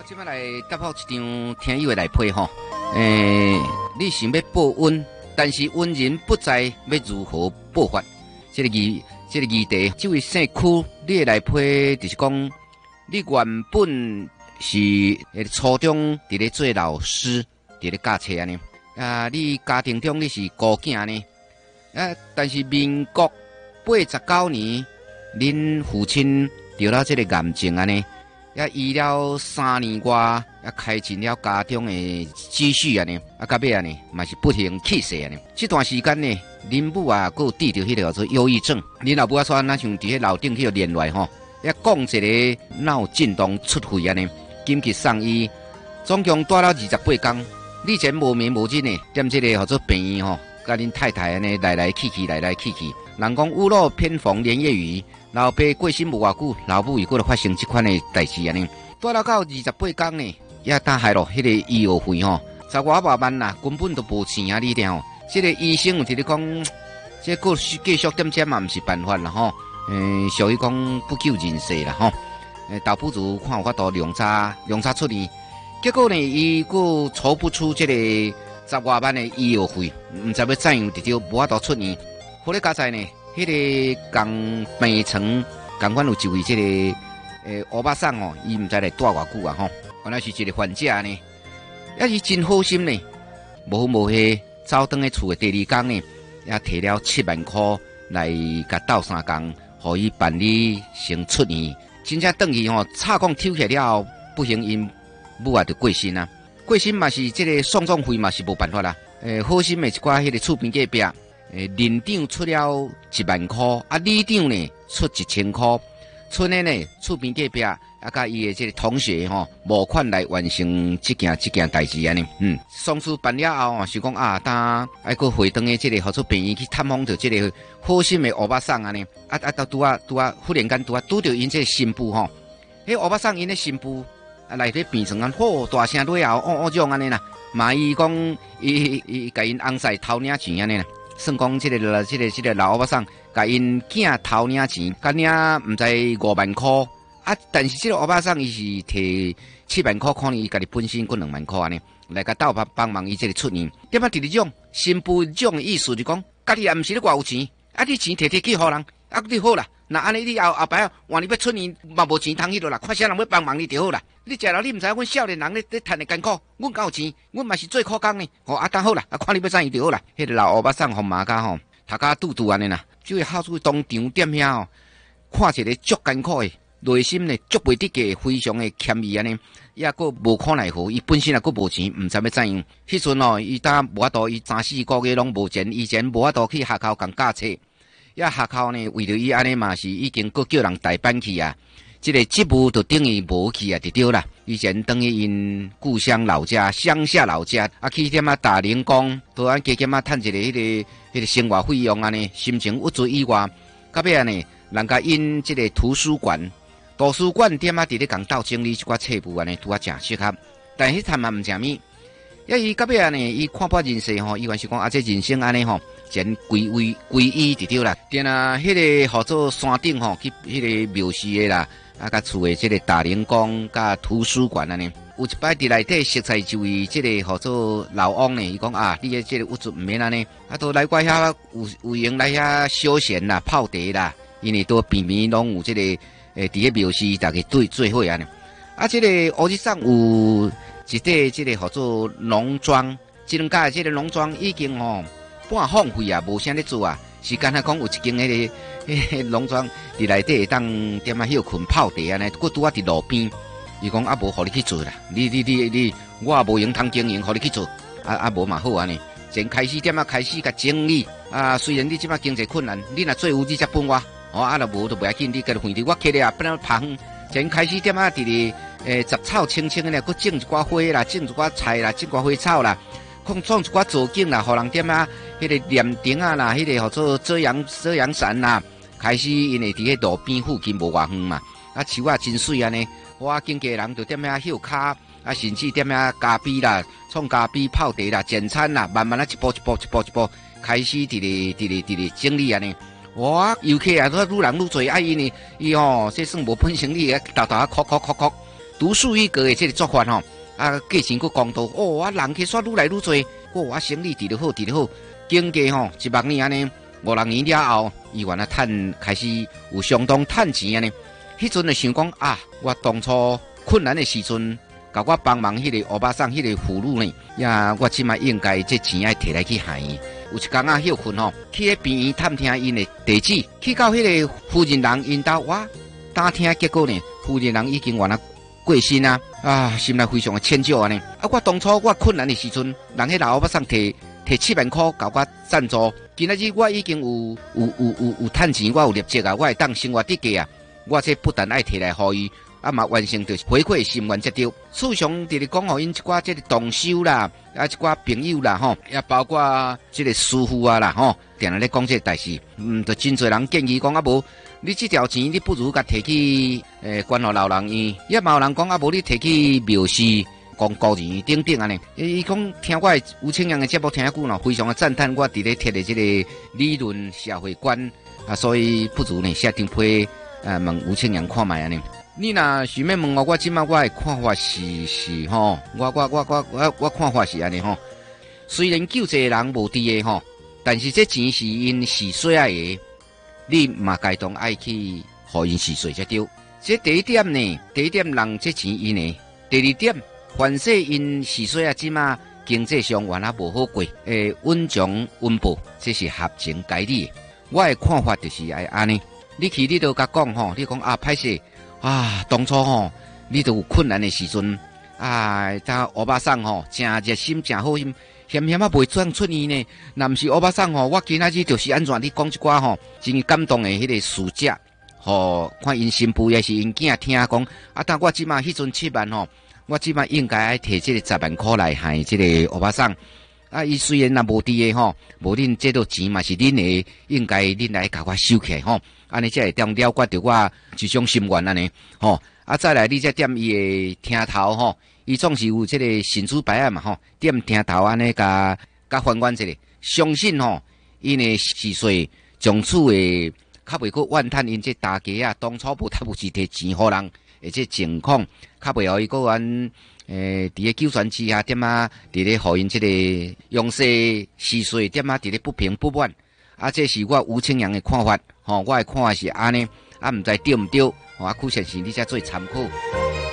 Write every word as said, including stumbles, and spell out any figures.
即摆来答复一张听友来批吼，诶、欸，你想要报恩，但是恩人不知要如何报法。这个议，这个议题，这位姓区，你会来批，就是讲你原本是诶初中伫咧做老师，伫咧教册安尼，啊，你家庭中你是孤囝呢，啊，但是民国八十九年，恁父亲得了这个癌症安尼。也医了三年外，也开尽了家中的积蓄啊呢，啊到尾啊呢，嘛是不幸去世啊呢。这段时间呢，恁母啊，佮有得着迄个叫做忧郁症。恁老母啊，说那像伫迄楼顶去连来吼，也讲一个脑震荡出血啊呢，紧急送医，总共待了二十八天。以前无眠无日呢，踮这个叫做病院吼，甲恁太太安尼来来去去，来来去去。人讲屋漏偏逢连夜雨。老爸过身无偌久，老母又过来发生这款的代志安尼，待了到二十八天呢，也打害咯，迄个医药费吼，十外八万啦，根本都无钱啊！你听吼，这个医生有伫咧讲，这个继续点钱嘛，毋是办法啦吼，诶，属于讲不救人世啦吼，诶，倒不如看有法度量差量差出院，结果呢，伊佫筹不出这个十外万的医药费，毋知要怎样直接无法度出院，好咧加在呢。迄个共病床，共款有一位即、这个诶欧巴桑哦，伊毋知来住偌久啊吼，原来是一个患者呢，也是真好心呢，无无下走倒去厝的第二天呢，也摕了七万块来甲斗三工，互伊办理先出院，真正转去吼，插讲抽起了后，不幸因母啊就过身啊，过身嘛是即个丧葬费嘛是无办法啦，诶好心的一寡迄个厝边隔壁。诶，连长出了一万块，啊，里长呢出一千块，村的呢厝边隔壁啊，甲伊的这个同学吼，募款来完成这件这件代志安尼。嗯，丧事办了后，是讲啊，当爱个回登的这个合作病院去探访着这个好心的欧巴桑安尼，啊啊，到拄啊拄啊，忽然间拄啊拄着因这个新妇吼，迄欧巴桑因的新妇啊来伫病床啊，好大声对后，哦哦种安尼啦，嘛伊讲伊伊甲因翁婿偷领钱安尼啦。算讲这个、这个、这个老欧巴桑，甲因囝偷领钱，甲领唔知五万块啊！但是这个欧巴桑伊是摕七万块，可能伊家己本身过两万块呢，来甲斗帮帮忙伊这个出院。点啊？第二种新妇种的意思就讲，家己也唔是咧偌有钱，啊！你钱摕摕去互人，啊！你好啦，那安尼你后后摆啊，换你要出院嘛无钱通迄落啦，看啥人要帮忙你就好啦。你食了你唔知阮少年人咧咧趁的艰苦，阮敢有钱，阮嘛是做苦工呢。哦，啊，当好啦，啊，看你要怎样就好啦。迄个老欧巴桑红马甲吼，头家肚肚安尼啦，就会校主当场踮遐吼，看一个足艰苦的，内心呢足袂得个，非常的歉意安尼，也个无可奈何，伊本身也个无钱，唔知要怎样。迄阵哦，伊当无法度，伊三四个月拢无钱，以前无法度去学校共教册，也学校呢为着伊安尼嘛是已经个叫人代班去啊。这个职务就等于无去啊，就对啦。以前等于因故乡老家、乡下老家啊，去点啊打零工，都按加减啊趁一个迄、那个迄、那个生活费用安尼，心情郁卒以外，到尾啊呢，人家因这个图书馆、图书馆点啊伫咧共斗整理一寡册物安尼，拄啊正适合。但迄摊嘛毋正面，因为伊到尾啊呢，伊看破人世吼，伊原是讲啊，这人生安尼吼。前归位归依就对啦，电啊，迄个号做山顶吼，去迄个庙寺的啦，啊，甲厝的这个大灵宫、甲图书馆安尼，有一摆伫内底熟悉一位这个号做老翁呢，伊讲啊，你的这个屋主毋免安尼，啊，都来过遐有有闲来遐休闲啦、泡茶啦，因为都边边拢有这个诶，伫个庙寺大家对做伙安尼，啊，这个乌日上有一块这个号做农庄，即两家这个农庄已经吼。半荒废啊，无啥咧做啊。是干那讲有一间迄个迄个农庄伫内底会当踮啊休困泡茶安尼，佫拄啊伫路边。伊讲啊无，互你去做啦。你你你你，我也无用通经营，互你去做。啊啊无嘛好安尼。先开始点啊开始甲整理啊。虽然你即摆经济困难，你若做有你才分我。哦啊，若无都袂要紧，你家己混伫我客咧啊，不然芳。先开始点啊伫咧诶杂草青青诶，佫种一寡花啦，种一寡菜啦，种一寡花草啦。创创一寡造景啦，互人点啊，迄个念亭啊啦，迄个号做遮阳遮阳伞啦，开始因为伫迄路边附近无偌远嘛，啊树啊真水安尼，我经纪人就点遐休卡，啊甚至点遐咖啡啦，创咖啡泡茶啦，简餐啦，慢慢啊一步一步一步一步开始伫咧伫咧伫咧整理安尼。哇，游客啊，都愈人愈多，啊因为伊吼，这算无本生理，豆豆啊哭哭哭哭。 独树一格的这个做法吼，啊，价钱佫公道，哦，啊，人去煞愈来愈多，哦，啊，生意伫咧好，伫咧好，经过吼一万年安尼，五六年了后，伊原来趁开始有相当趁钱安尼。迄阵就想讲啊，我当初困难的时阵，甲我帮忙迄个欧巴桑迄个俘虏呢，呀，我即摆应该这钱爱摕来去还。有一天啊，休困吼，去迄边院探听因的地址，去到迄个夫人人因兜，我打听结果呢，夫人人已经原来过身啊，啊，心内非常的歉疚安尼。啊，我当初我困难的时阵，人迄老欧巴桑摕摕七万块甲我赞助，今仔日我已经有有有有有趁钱，我有业绩啊，我会当生活得价啊。我这不但爱摕来互伊，啊嘛完成着回馈心愿才对。事上伫咧讲互因一寡这个同修啦，啊一寡朋友啦吼，也包括这个师傅啊啦吼，定定咧讲这个代志。嗯，就真侪人建议讲啊无，你这条钱你不如甲摕去诶关河老人院，也嘛有人讲啊无你摕去庙寺。讲高人等等安尼，伊讲听我的吴清阳的节目听久咯，非常的赞叹我伫咧摕的这个理论社会观啊，所以不如呢下张批。呃，问吴清阳看卖安尼，你若想要问我，我即摆我的看法是是吼，我我我我我我看法是安尼吼。虽然救济人无伫的吼，但是这钱是因是水啊的，你嘛该当爱去互因是水才对。这第一点呢，第一点人这钱因的，第二点，凡说因是水啊，即摆经济上原来无好过，诶，稳将稳步，这是合情该理的。我的看法就是爱安尼。你去你都甲讲吼，你讲啊歹势啊，当初吼你都有困难的时阵啊，他欧巴桑吼真热心真好心，险险啊袂转出去呢。若毋是欧巴桑吼，我今仔日就是安怎你讲一寡吼真感动的迄个事迹，吼看因新妇也是因囝听讲啊，但我即马迄阵七万吼，我即马应该爱摕这个十万块来还这个欧巴桑。啊，伊虽然也无伫诶吼，无恁这个钱嘛是恁诶，应该恁来甲我收起来吼。安尼才会当了解着我一种心愿安尼吼。啊，再来你再点伊诶听头吼，伊总是有这个神主牌啊嘛吼，点听头安尼甲甲还原一下，相信吼，因诶是说从此诶较袂去怨叹因这大家啊，当初无他有是摕钱互人，而且情况较袂互伊个安。诶，伫咧九泉之下点啊，伫咧互因即个用势事碎点啊，伫咧不平不满，啊，这是我吴清阳的看法，吼、哦，我的看法是安尼，啊，毋知对毋对，吼、哦，啊，苦先生你才做参考。